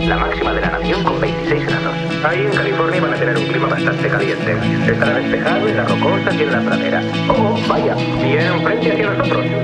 La máxima de la nación con 26 grados. Ahí en California van a tener un clima bastante caliente. Estará despejado en las rocosas y en la pradera. Oh, vaya, viene un frente hacia nosotros.